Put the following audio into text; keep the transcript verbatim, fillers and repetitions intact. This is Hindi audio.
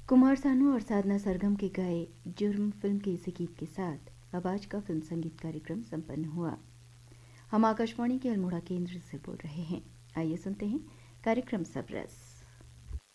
कुमार सानू और साधना सरगम के गाए जुर्म फिल्म के इसी गीत के साथ अब आज का फिल्म संगीत कार्यक्रम संपन्न हुआ। हम आकाशवाणी के अल्मोड़ा केंद्र से बोल रहे हैं। आइए सुनते हैं कार्यक्रम सब रस।